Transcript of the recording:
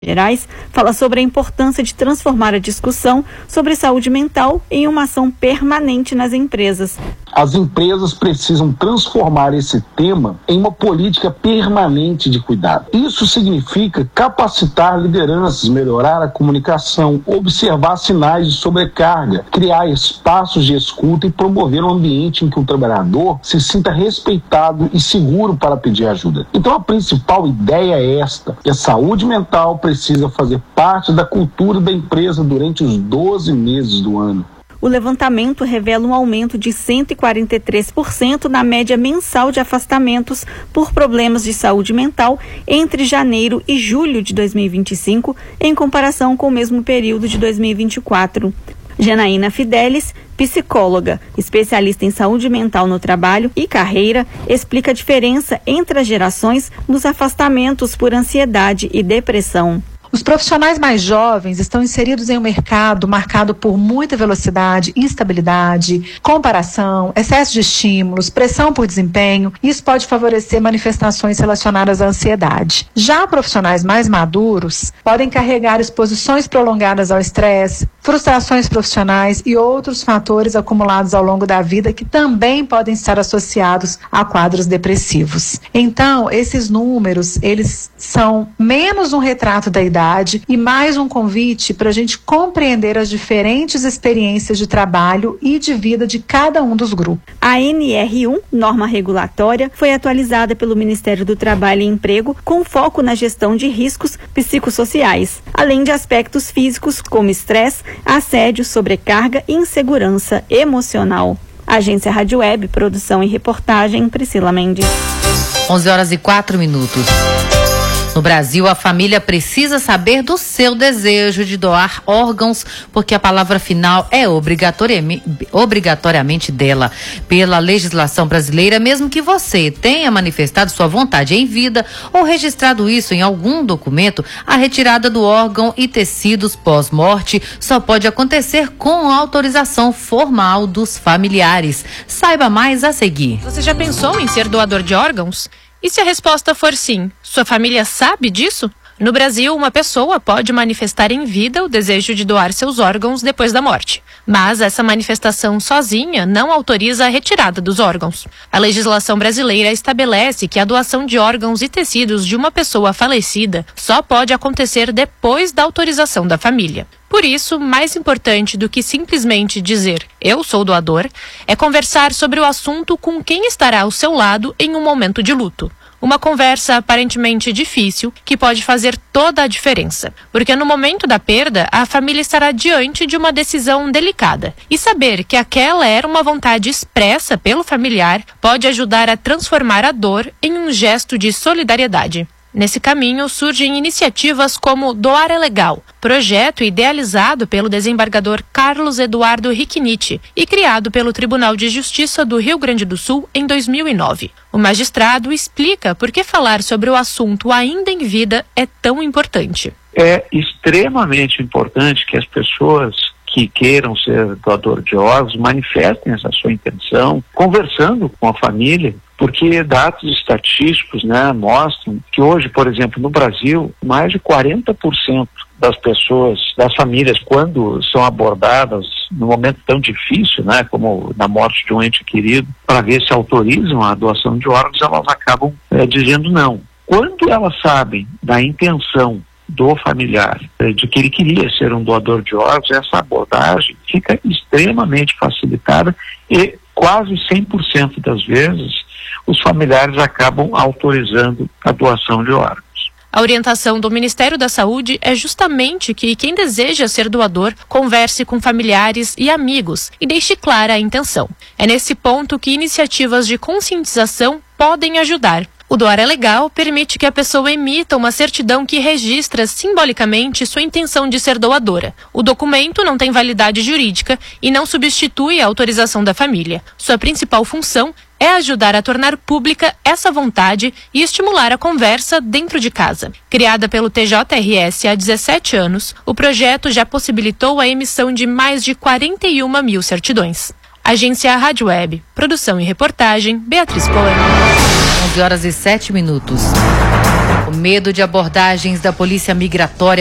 Gerais fala sobre a importância de transformar a discussão sobre saúde mental em uma ação permanente nas empresas. As empresas precisam transformar esse tema em uma política permanente de cuidado. Isso significa capacitar lideranças, melhorar a comunicação, observar sinais de sobrecarga, criar espaços de escuta e promover um ambiente em que o trabalhador se sinta respeitado e seguro para pedir ajuda. Então a principal ideia é esta, que a saúde mental precisa fazer parte da cultura da empresa durante os 12 meses do ano. O levantamento revela um aumento de 143% na média mensal de afastamentos por problemas de saúde mental entre janeiro e julho de 2025, em comparação com o mesmo período de 2024. Janaína Fidelis, psicóloga, especialista em saúde mental no trabalho e carreira, explica a diferença entre as gerações nos afastamentos por ansiedade e depressão. Os profissionais mais jovens estão inseridos em um mercado marcado por muita velocidade, instabilidade, comparação, excesso de estímulos, pressão por desempenho. Isso pode favorecer manifestações relacionadas à ansiedade. Já profissionais mais maduros podem carregar exposições prolongadas ao estresse, frustrações profissionais e outros fatores acumulados ao longo da vida que também podem estar associados a quadros depressivos. Então, esses números, eles são menos um retrato da idade e mais um convite para a gente compreender as diferentes experiências de trabalho e de vida de cada um dos grupos. A NR1, norma regulatória, foi atualizada pelo Ministério do Trabalho e Emprego com foco na gestão de riscos psicossociais, além de aspectos físicos como estresse, assédio, sobrecarga e insegurança emocional. Agência Rádio Web, produção e reportagem, Priscila Mendes. 11h04. No Brasil, a família precisa saber do seu desejo de doar órgãos, porque a palavra final é obrigatoriamente dela. Pela legislação brasileira, mesmo que você tenha manifestado sua vontade em vida ou registrado isso em algum documento, a retirada do órgão e tecidos pós-morte só pode acontecer com autorização formal dos familiares. Saiba mais a seguir. Você já pensou em ser doador de órgãos? E se a resposta for sim, sua família sabe disso? No Brasil, uma pessoa pode manifestar em vida o desejo de doar seus órgãos depois da morte. Mas essa manifestação sozinha não autoriza a retirada dos órgãos. A legislação brasileira estabelece que a doação de órgãos e tecidos de uma pessoa falecida só pode acontecer depois da autorização da família. Por isso, mais importante do que simplesmente dizer "eu sou doador", é conversar sobre o assunto com quem estará ao seu lado em um momento de luto. Uma conversa aparentemente difícil que pode fazer toda a diferença, porque no momento da perda, a família estará diante de uma decisão delicada. E saber que aquela era uma vontade expressa pelo familiar pode ajudar a transformar a dor em um gesto de solidariedade. Nesse caminho, surgem iniciativas como Doar é Legal, projeto idealizado pelo desembargador Carlos Eduardo Riquiniti e criado pelo Tribunal de Justiça do Rio Grande do Sul em 2009. O magistrado explica por que falar sobre o assunto ainda em vida é tão importante. É extremamente importante que as pessoas que queiram ser doador de órgãos manifestem essa sua intenção, conversando com a família, porque dados estatísticos, mostram que hoje, por exemplo, no Brasil, mais de 40% das pessoas, das famílias, quando são abordadas num momento tão difícil, como na morte de um ente querido, para ver se autorizam a doação de órgãos, elas acabam dizendo não. Quando elas sabem da intenção do familiar, de que ele queria ser um doador de órgãos, essa abordagem fica extremamente facilitada e quase 100% das vezes os familiares acabam autorizando a doação de órgãos. A orientação do Ministério da Saúde é justamente que quem deseja ser doador converse com familiares e amigos e deixe clara a intenção. É nesse ponto que iniciativas de conscientização podem ajudar. O Doar é Legal permite que a pessoa emita uma certidão que registra simbolicamente sua intenção de ser doadora. O documento não tem validade jurídica e não substitui a autorização da família. Sua principal função é ajudar a tornar pública essa vontade e estimular a conversa dentro de casa. Criada pelo TJRS há 17 anos, o projeto já possibilitou a emissão de mais de 41 mil certidões. Agência Rádio Web, produção e reportagem, Beatriz Cohen. 11h07. O medo de abordagens da polícia migratória